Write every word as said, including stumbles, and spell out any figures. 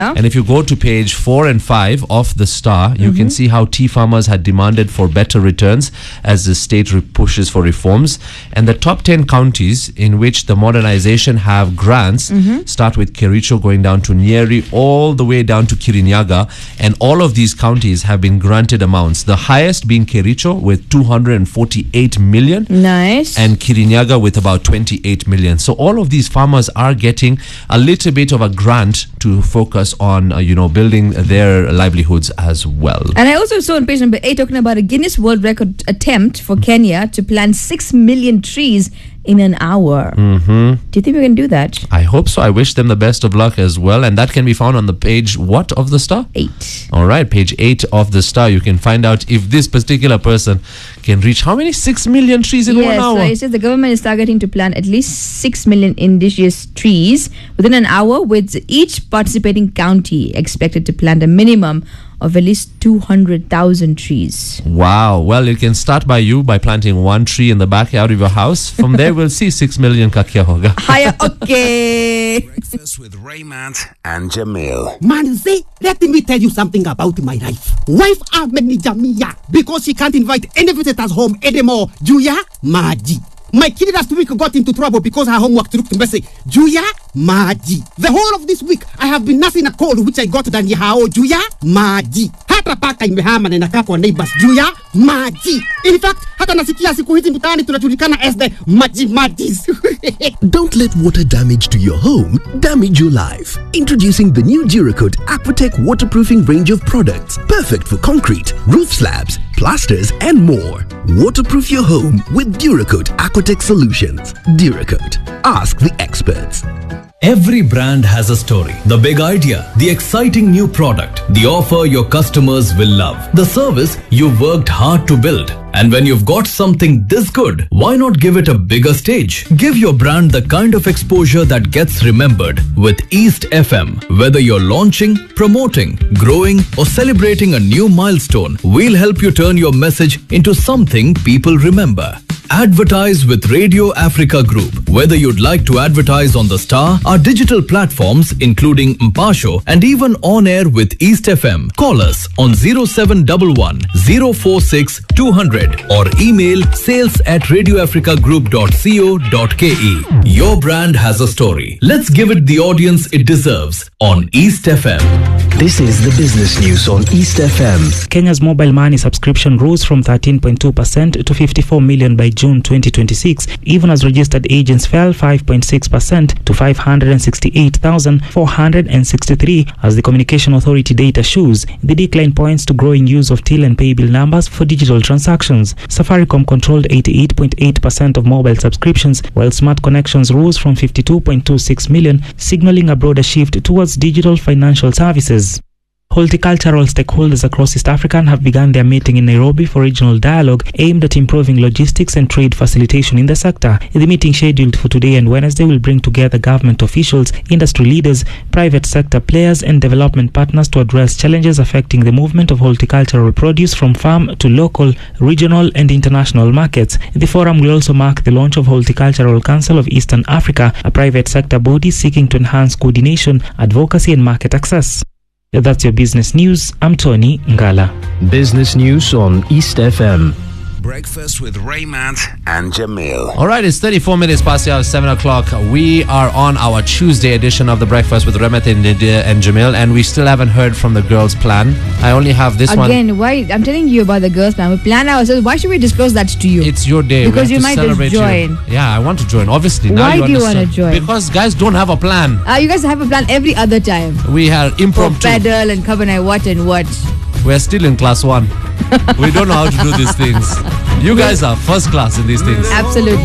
Huh? And if you go to page four and five of the Star, you mm-hmm. can see how tea farmers had demanded for better returns as the state re- pushes for reforms. And the top ten counties in which the modernization have grants mm-hmm. start with Kericho going down to Nyeri all the way down to Kirinyaga. And all of these counties have been granted amounts. The highest being Kericho with two hundred forty-eight million. Nice. And Kirinyaga with about twenty-eight million. So all of these farmers are getting a little bit of a grant to focus on, uh, you know, building their livelihoods as well. And I also saw on page number eight talking about a Guinness World Record attempt for Kenya to plant six million trees in an hour. Mm-hmm. Do you think we can do that? I hope so. I wish them the best of luck as well. And that can be found on the page, what of the Star? Eight. All right, page eight of the Star. You can find out if this particular person can reach how many? Six million trees in yes, one hour? So it says the government is targeting to plant at least six million indigenous trees within an hour, with each participating county expected to plant a minimum of at least two hundred thousand trees. Wow. Well, it can start by you by planting one tree in the backyard of your house. From there, we'll see six million kakia hoga. Hiya, okay. Breakfast with Raymant and Jamil. Manzi, let me tell you something about my wife. Wife Ahmed Jamia, because she can't invite any visitors home anymore. Juya Maji. My kid last week got into trouble because her homework took to message. Juya Maji. The whole of this week, I have been nursing a cold which I got ndani hao. Juya Maji. Hata paka imehama na inakaa kwa neighbors. Juya Maji. In fact, hata nasikia siku hizi mtaani tunajulikana as the Maji Majis. Don't let water damage to your home damage your life. Introducing the new Duracoat Aquatech waterproofing range of products. Perfect for concrete, roof slabs, plasters and more. Waterproof your home with Duracoat Aquatech Solutions. Duracoat. Ask the experts. Every brand has a story. The big idea, the exciting new product, the offer your customers will love, the service you've worked hard to build. And when you've got something this good, why not give it a bigger stage? Give your brand the kind of exposure that gets remembered with East F M. Whether you're launching, promoting, growing, or celebrating a new milestone, we'll help you turn your message into something people remember. Advertise with Radio Africa Group. Whether you'd like to advertise on the Star, our digital platforms including Mpasho, and even on air with East F M, call us on zero seven one one, zero four six, two hundred or email sales at radioafricagroup dot co dot ke. Your brand has a story. Let's give it the audience it deserves on East F M. This is the business news on East F M. Kenya's mobile money subscription rose from thirteen point two percent to fifty-four million by June twenty twenty-six, even as registered agents fell five point six percent to five hundred sixty-eight thousand four hundred sixty-three, as the Communication Authority data shows. The decline points to growing use of till and pay bill numbers for digital transactions. Safaricom controlled eighty-eight point eight percent of mobile subscriptions, while smart connections rose from fifty-two point two six million, signaling a broader shift towards digital financial services. Horticultural stakeholders across East Africa have begun their meeting in Nairobi for regional dialogue aimed at improving logistics and trade facilitation in the sector. The meeting, scheduled for today and Wednesday, will bring together government officials, industry leaders, private sector players and development partners to address challenges affecting the movement of horticultural produce from farm to local, regional and international markets. The forum will also mark the launch of Horticultural Council of Eastern Africa, a private sector body seeking to enhance coordination, advocacy and market access. That's your business news. I'm Tony Ngala. Business news on East F M. Breakfast with Raymant and Jamil. All right, it's thirty-four minutes past the hour, seven o'clock. We are on our Tuesday edition of the Breakfast with Raymant and, and Jamil, and we still haven't heard from the girls' plan. I only have this Again, one. Again, why? I'm telling you about the girls' plan. We plan ourselves. Why should we disclose that to you? It's your day. Because you might just join. You. Yeah, I want to join. Obviously, now why you do you understand. want to join? Because guys don't have a plan. Uh, you guys have a plan every other time. We have impromptu. For pedal and cover and what and what. We're still in class one. We don't know how to do these things. You guys are first class in these things. Absolutely.